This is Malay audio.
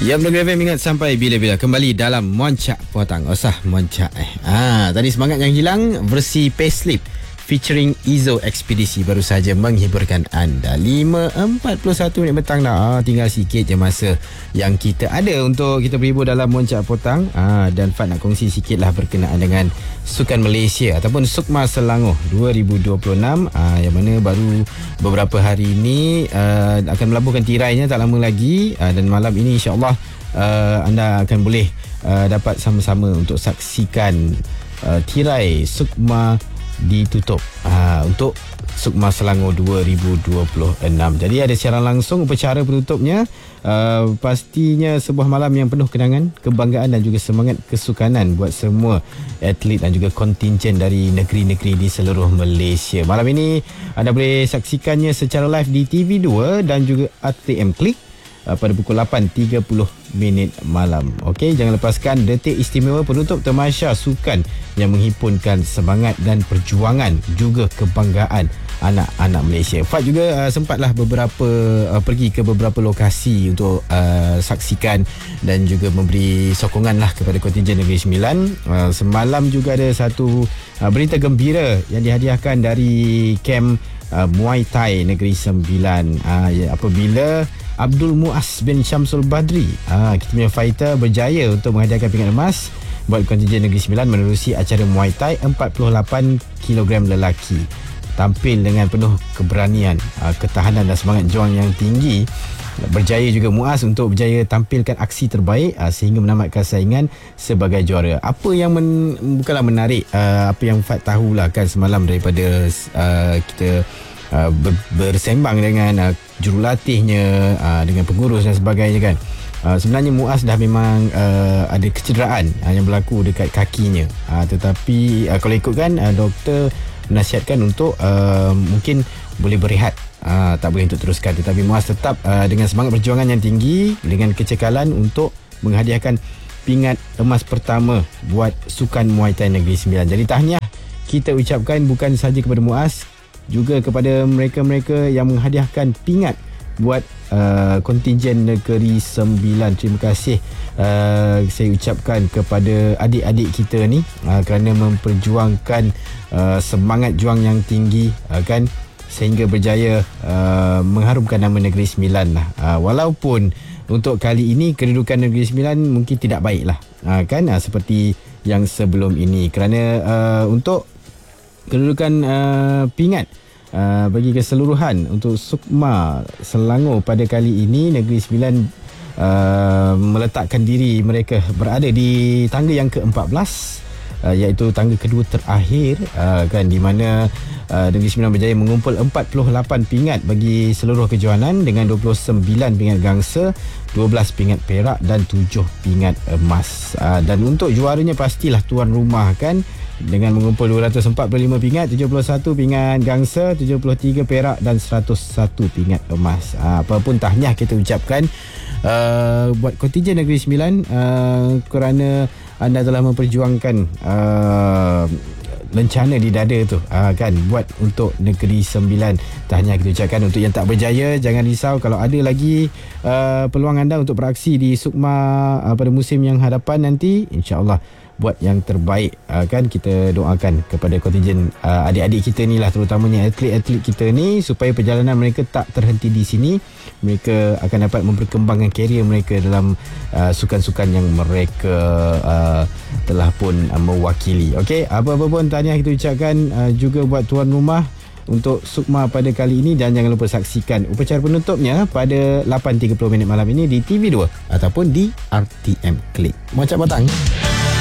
Ya, Block FM ingat sampai bila-bila kembali dalam Moncak Potang. Moncak tadi semangat yang hilang, versi payslip featuring Izo Ekspedisi baru saja menghiburkan anda. 5.41 minit petang dah. Tinggal sikit je masa yang kita ada untuk kita berhibur dalam Moncak Potang. Dan Fad nak kongsi sikit lah berkenaan dengan Sukan Malaysia ataupun Sukma Selangor 2026, yang mana baru beberapa hari ini akan melabuhkan tirainya tak lama lagi. Dan malam ini insyaAllah anda akan boleh dapat sama-sama untuk saksikan tirai Sukma ditutup untuk Sukma Selangor 2026. Jadi ada siaran langsung upacara penutupnya. Pastinya sebuah malam yang penuh kenangan, kebanggaan dan juga semangat kesukanan buat semua atlet dan juga kontingen dari negeri-negeri di seluruh Malaysia. Malam ini anda boleh saksikannya secara live di TV2 dan juga RTM Klik pada pukul 8.30 minit malam. Okey, jangan lepaskan detik istimewa penutup tamasya sukan yang menghimpunkan semangat dan perjuangan juga kebanggaan anak-anak Malaysia. Fad juga sempatlah pergi ke beberapa lokasi untuk saksikan dan juga memberi sokongan lah kepada kontingen Negeri Sembilan. Semalam juga ada satu berita gembira yang dihadiahkan dari kem Muay Thai Negeri Sembilan, apabila Abdul Muaz bin Syamsul Badri, kita punya fighter, berjaya untuk menghadiahkan pingat emas buat kontingen Negeri Sembilan menerusi acara Muay Thai 48 kg lelaki. Tampil dengan penuh keberanian, ketahanan dan semangat juang yang tinggi. Berjaya juga Muaz untuk berjaya tampilkan aksi terbaik sehingga menamatkan saingan sebagai juara. Apa yang bukanlah menarik, apa yang Fat tahulah kan semalam daripada kita bersembang dengan jurulatihnya, dengan pengurus dan sebagainya kan. Sebenarnya Muaz dah memang ada kecederaan yang berlaku dekat kakinya, tetapi kalau ikutkan doktor menasihatkan untuk mungkin boleh berehat, tak boleh untuk teruskan. Tetapi Muaz tetap dengan semangat perjuangan yang tinggi, dengan kecekalan untuk menghadiahkan pingat emas pertama buat Sukan Muay Thai Negeri Sembilan. Jadi tahniah kita ucapkan bukan sahaja kepada Muaz, juga kepada mereka-mereka yang menghadiahkan pingat buat kontingen Negeri Sembilan. Terima kasih saya ucapkan kepada adik-adik kita ni kerana memperjuangkan semangat juang yang tinggi, kan, sehingga berjaya mengharumkan nama Negeri Sembilan lah. Walaupun untuk kali ini kedudukan Negeri Sembilan mungkin tidak baik lah, kan, seperti yang sebelum ini, kerana untuk kedudukan pingat bagi keseluruhan untuk Sukma Selangor pada kali ini, Negeri Sembilan meletakkan diri mereka berada di tangga yang ke-14, iaitu tangga kedua terakhir, kan, di mana Negeri Sembilan berjaya mengumpul 48 pingat bagi seluruh kejohanan dengan 29 pingat gangsa, 12 pingat perak dan 7 pingat emas. Dan untuk juaranya pastilah tuan rumah, kan, dengan mengumpul 245 pingat, 71 pingat gangsa, 73 perak dan 101 pingat emas. Apapun tahniah kita ucapkan buat kontingen Negeri Sembilan kerana anda telah memperjuangkan lencana di dada tu, kan, buat untuk Negeri Sembilan. Tahniah kita ucapkan. Untuk yang tak berjaya, jangan risau, kalau ada lagi peluang anda untuk beraksi di Sukma pada musim yang hadapan nanti, insya-Allah buat yang terbaik, kan. Kita doakan kepada kontingen adik-adik kita ni lah, terutamanya atlet-atlet kita ni, supaya perjalanan mereka tak terhenti di sini. Mereka akan dapat memperkembangkan karier mereka dalam sukan-sukan yang mereka telah pun mewakili. Okey, apa-apa pun tahniah kita ucapkan juga buat tuan rumah untuk Sukma pada kali ini. Dan jangan lupa saksikan upacara penutupnya pada 8.30 minit malam ini di TV2 ataupun di RTM Klik. Moncak Potang.